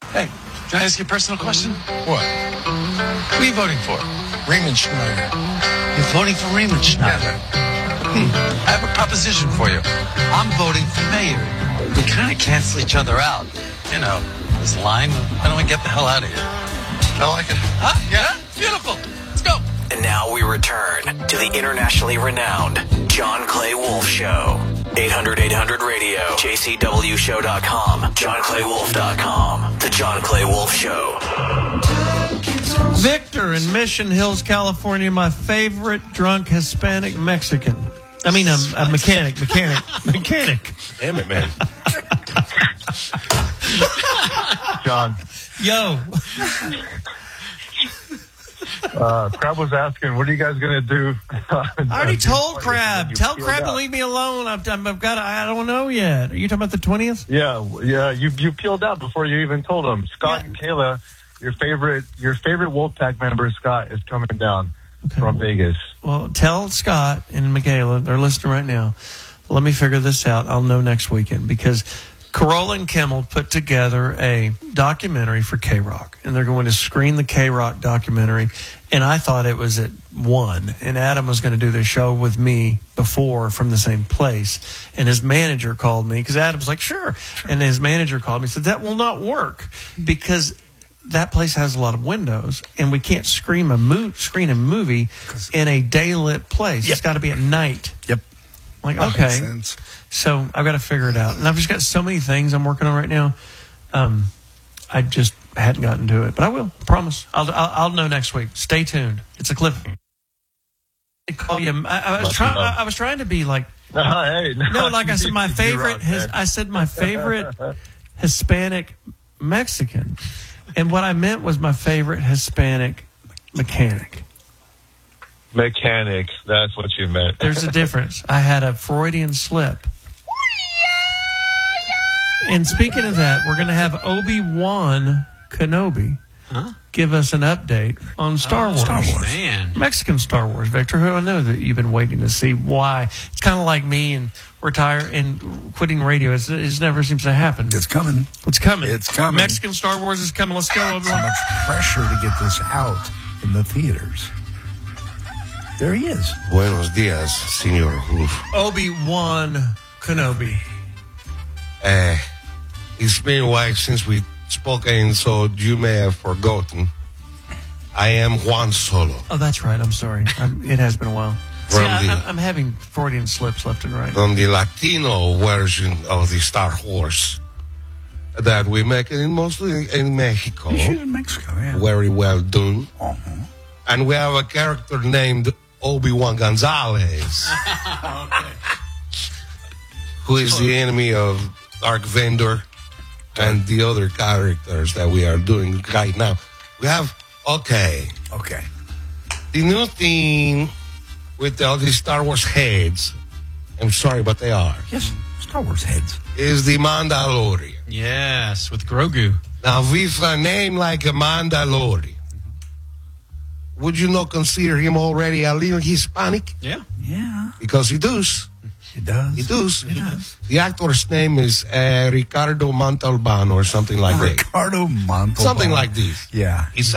Hey, can I ask you a personal question? What? Who are you voting for? Raymond Schneider. You're voting for Raymond Schneider? I have a proposition for you. I'm voting for mayor. We kind of cancel each other out. You know, this line. Why don't we get the hell out of here? I like it. Huh? Yeah? Beautiful. Let's go. And now we return to the internationally renowned John Clay Wolf Show. 800-800-RADIO, jcwshow.com, johnclaywolf.com. The John Clay Wolf Show. Victor in Mission Hills, California, my favorite drunk Hispanic Mexican. I mean, a mechanic. Damn it, man. John, Yo. Crab was asking, what are you guys going to do? I already told Crab. Tell Crab to leave me alone. I don't know yet. Are you talking about the 20th? Yeah. You peeled out before you even told them. Scott and Kayla, your favorite Wolfpack member, Scott, is coming down from Vegas. Well, tell Scott and Michaela, they're listening right now. Let me figure this out. I'll know next weekend because Carolla and Kimmel put together a documentary for K-Rock, and they're going to screen the K-Rock documentary. And I thought it was at 1, and Adam was going to do the show with me before from the same place. And his manager called me because Adam's like, sure. And his manager called me and said, that will not work because that place has a lot of windows, and we can't screen a movie in a daylit place. Yep. It's got to be at night. Yep. Like, that okay. makes sense. So I've got to figure it out. And I've just got so many things I'm working on right now. I just hadn't gotten to it, but I will. I promise. I'll know next week. Stay tuned. It's a clip. I was trying to be like, Hey, no, like I said, my favorite. I said my favorite Hispanic Mexican, and what I meant was my favorite Hispanic mechanic. Mechanic, that's what you meant. There's a difference. I had a Freudian slip. And speaking of that, we're going to have Obi-Wan Kenobi give us an update on Star Wars. Star Wars. Man. Mexican Star Wars, Victor, who I know that you've been waiting to see why. It's kind of like me and retire and quitting radio. It never seems to happen. It's coming. It's coming. It's coming. Mexican Star Wars is coming. Let's go, So Obi-Wan. much pressure to get this out in the theaters. There he is. Buenos dias, Senor Wolf. Obi-Wan Kenobi. It's been a while since we spoken, so you may have forgotten. I am Juan Solo. Oh, that's right. I'm sorry. It has been a while. See, I'm having Freudian slips left and right. From the Latino version of the Star Wars that we make mostly in Mexico. We shoot in Mexico, yeah. Very well done. Uh-huh. And we have a character named Obi-Wan Gonzalez, who is the enemy of Dark Vendor and the other characters that we are doing right now. We have, Okay. the new thing with all these Star Wars heads, I'm sorry, but they are, Yes, Star Wars heads. is the Mandalorian. Yes, with Grogu. Now, with a name like a Mandalorian, would you not consider him already a little Hispanic? Yeah. Yeah, Because he does. it does. He does. It does. The actor's name is Ricardo Montalbán or something like that. Ricardo Montalbán. Something like this. Yeah. He's